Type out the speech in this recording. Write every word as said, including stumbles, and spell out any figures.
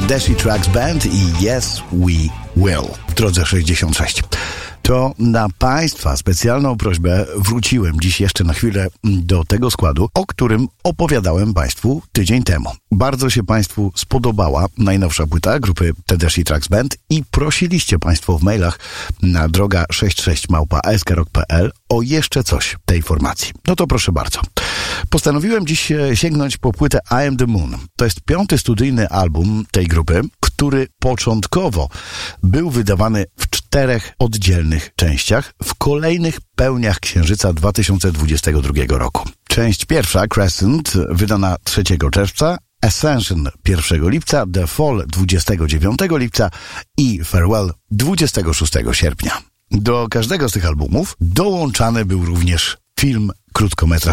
Tedeschi Trucks Band i Yes We Will w drodze sześćdziesiąt sześć. To na Państwa specjalną prośbę wróciłem dziś jeszcze na chwilę do tego składu, o którym opowiadałem Państwu tydzień temu. Bardzo się Państwu spodobała najnowsza płyta grupy Tedeschi Trucks Band i prosiliście Państwo w mailach na droga sześćdziesiąt sześć małpa a s k rock kropka p l o jeszcze coś tej formacji. No to proszę bardzo. Postanowiłem dziś sięgnąć po płytę I Am The Moon. To jest piąty studyjny album tej grupy, który początkowo był wydawany w czterech oddzielnych częściach w kolejnych pełniach Księżyca dwa tysiące dwudziestego drugiego roku. Część pierwsza, Crescent, wydana trzeciego czerwca, Ascension pierwszego lipca, The Fall dwudziestego dziewiątego lipca i Farewell dwudziestego szóstego sierpnia. Do każdego z tych albumów dołączany był również film krótkometrażowy.